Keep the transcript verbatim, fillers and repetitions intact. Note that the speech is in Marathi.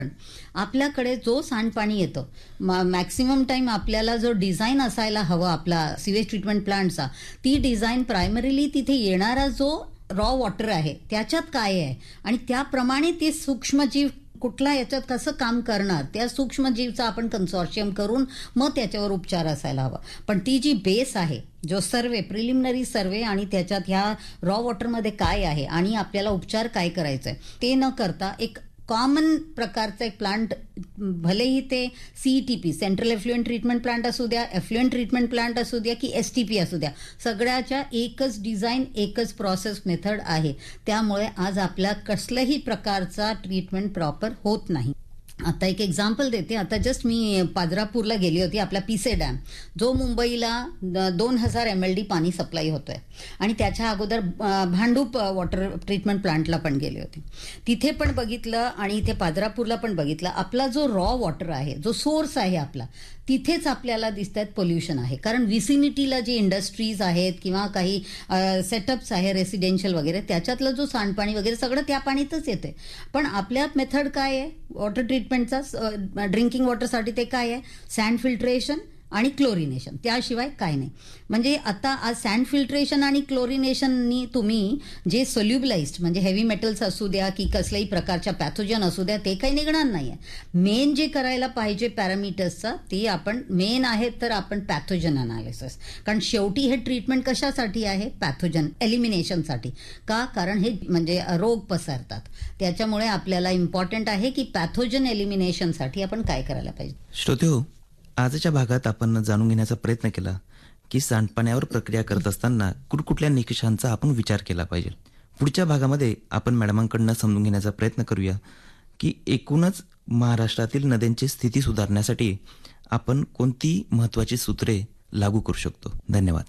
आपल्याकडे जो सांडपाणी येतं, मॅक्सिमम टाइम आपल्याला जो डिझाईन असायला हवा आपला सिवेज ट्रीटमेंट प्लांटचा, ती डिझाईन प्रायमरीली तिथे येणारा जो रॉ वॉटर आहे त्याच्यात काय आहे आणि त्याप्रमाणे ते सूक्ष्मजीव कुठला याच्यात कसं काम करणार, त्या सूक्ष्मजीवचा आपण कन्सॉर्शियम करून मग त्याच्यावर उपचार असायला हवा. पण ती जी बेस आहे, जो सर्वे प्रिलिमिनरी सर्वे आणि त्याच्यात ह्या रॉ वॉटरमध्ये काय आहे आणि आपल्याला उपचार काय करायचा आहे ते न करता एक कॉमन प्रकारचा एक प्लांट, भलेही ते CETP central effluent treatment plant असू द्या, एफ्लुएंट ट्रीटमेंट प्लांट असू द्या की एसटीपी असू द्या, सगळ्याच्या एकच डिझाईन एकच प्रोसेस मेथड आहे. त्यामुळे आज आपल्या कसल्याही प्रकारचा ट्रीटमेंट प्रॉपर होत नाही. आता एक एक्झाम्पल देते. आता जस्ट मी पादरापूरला गेली होती. आपला पिसे डॅम जो मुंबईला दोन हजार एम एल डी पाणी सप्लाय होतोय आणि त्याच्या अगोदर भांडूप वॉटर ट्रीटमेंट प्लांटला पण गेले होते. तिथे पण बघितलं आणि इथे पादरापूरला पण बघितलं. आपला जो रॉ वॉटर आहे, जो सोर्स आहे आपला, तिथेच आपल्याला दिसत आहेत पोल्युशन आहे. कारण विसिनिटीला जे इंडस्ट्रीज आहेत किंवा काही सेटअप्स आहे रेसिडेन्शियल वगैरे, त्याच्यातलं जो सांडपाणी वगैरे सगळं त्या पाणीतच येते. पण आपल्या मेथड काय आहे वॉटर ट्रीटमेंटचा, ड्रिंकिंग वॉटरसाठी ते काय आहे, सँड फिल्ट्रेशन आणि क्लोरिनेशन, त्याशिवाय काय नाही. म्हणजे आता आज सँड फिल्ट्रेशन आणि क्लोरिनेशननी तुम्ही जे सोल्युबलाइज्ड म्हणजे हेवी मेटल्स असू द्या की कसल्याही प्रकारच्या पॅथोजन असू द्या ते काही निघणार नाही आहे. मेन जे करायला पाहिजे पॅरामीटर्सचा ते आपण मेन आहे तर आपण पॅथोजन अनालिसिस. कारण शेवटी हे ट्रीटमेंट कशासाठी आहे, पॅथोजन एलिमिनेशनसाठी. का, कारण हे म्हणजे रोग पसरतात. त्याच्यामुळे आपल्याला इम्पॉर्टंट आहे की पॅथोजन एलिमिनेशनसाठी आपण काय करायला पाहिजे. श्रोतेहो, आजच्या भागात आपण जाणून घेण्याचा प्रयत्न केला की सांडपाण्यावर प्रक्रिया करत असताना कुठकुठल्या निकषांचा आपण विचार केला पाहिजे. पुढच्या भागामध्ये आपण मॅडमांकडनं समजून घेण्याचा प्रयत्न करूया की एकूणच महाराष्ट्रातील नद्यांची स्थिती सुधारण्यासाठी आपण कोणती महत्त्वाची सूत्रे लागू करू शकतो. धन्यवाद.